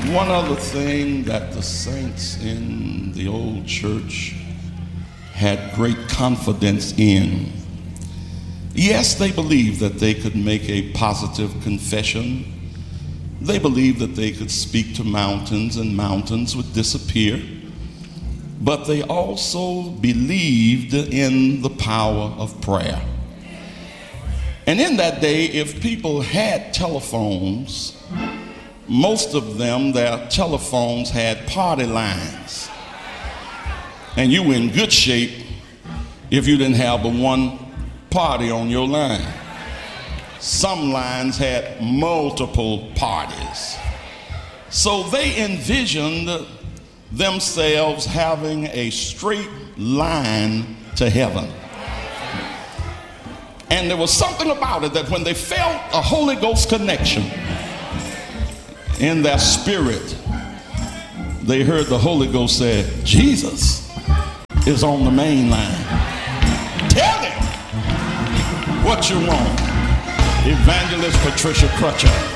One other thing that the saints in the old church had great confidence in. Yes, they believed that they could make a positive confession. They believed that they could speak to mountains and mountains would disappear. But they also believed in the power of prayer. And in that day, if people had telephones, most of them, their telephones had party lines. And you were in good shape if you didn't have but one party on your line. Some lines had multiple parties. So they envisioned themselves having a straight line to heaven. And there was something about it that when they felt a Holy Ghost connection in their spirit, they heard the Holy Ghost say, Jesus is on the main line. Tell him what you want. Evangelist Patricia Crutcher.